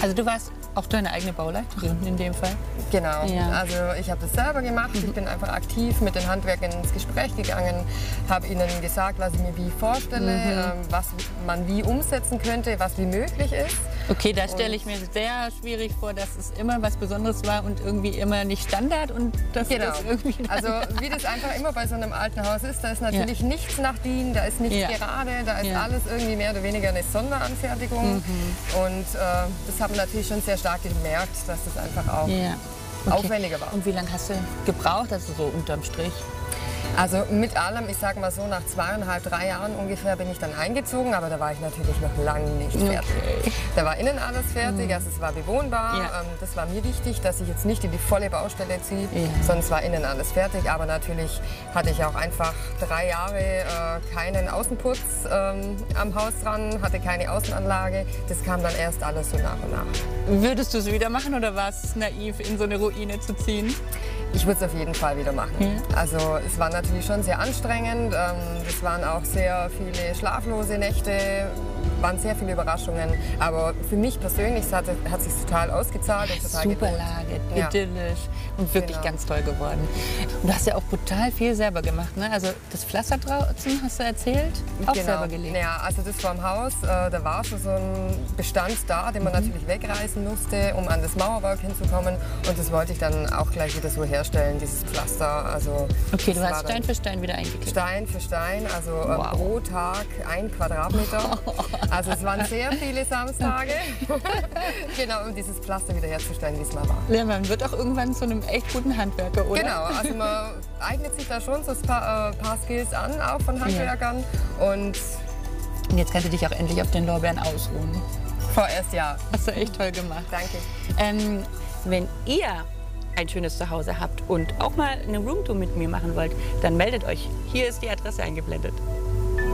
Also du warst auch deine eigene Bauleiterin in dem Fall? Genau, Ja. also ich habe das selber gemacht. Ich bin einfach aktiv mit den Handwerkern ins Gespräch gegangen, habe ihnen gesagt, was ich mir wie vorstelle, was man wie umsetzen könnte, was wie möglich ist. Okay, da stelle ich mir sehr schwierig vor, dass es immer was Besonderes war und irgendwie immer nicht Standard und dass Genau. das irgendwie... Also wie das einfach immer bei so einem alten Haus ist, da ist natürlich nichts nach DIN, da ist nichts gerade, da ist alles irgendwie mehr oder weniger eine Sonderanfertigung. Und das haben wir natürlich schon sehr stark gemerkt, dass das einfach auch aufwendiger war. Und wie lange hast du gebraucht, also so unterm Strich? Also mit allem, ich sage mal so, nach 2,5, 3 Jahren ungefähr bin ich dann eingezogen, aber da war ich natürlich noch lange nicht fertig. Da war innen alles fertig, also es war bewohnbar. Das war mir wichtig, dass ich jetzt nicht in die volle Baustelle ziehe, sondern es war innen alles fertig. Aber natürlich hatte ich auch einfach 3 Jahre keinen Außenputz am Haus dran, hatte keine Außenanlage. Das kam dann erst alles so nach und nach. Würdest du es wieder machen oder war es naiv, in so eine Ruine zu ziehen? Ich würde es auf jeden Fall wieder machen. Also es war natürlich schon sehr anstrengend. Es waren auch sehr viele schlaflose Nächte, waren sehr viele Überraschungen. Aber für mich persönlich hat es sich total ausgezahlt und total Super gelohnt. Lage, idyllisch und wirklich ganz toll geworden. Und du hast ja auch brutal viel selber gemacht, ne? Also das Pflaster draußen, hast du erzählt, auch selber gelegt. Ja, also das vorm Haus, da war schon so ein Bestand da, den man natürlich wegreißen musste, um an das Mauerwerk hinzukommen. Und das wollte ich dann auch gleich wieder so herstellen, dieses Pflaster. Also okay, du hast Stein für Stein wieder eingeklebt. Stein für Stein, also pro Tag 1 Quadratmeter. Also es waren sehr viele Samstage. Genau, um dieses Pflaster wieder herzustellen, wie es mal war. Ja, man wird auch irgendwann zu einem echt guten Handwerker, oder? Genau, also man eignet sich da schon so ein paar Skills an, auch von Handwerkern. Und jetzt kannst du dich auch endlich auf den Lorbeeren ausruhen. Vorerst ja. Hast du echt toll gemacht. Danke. Wenn ihr ein schönes Zuhause habt und auch mal eine Roomtour mit mir machen wollt, dann meldet euch. Hier ist die Adresse eingeblendet.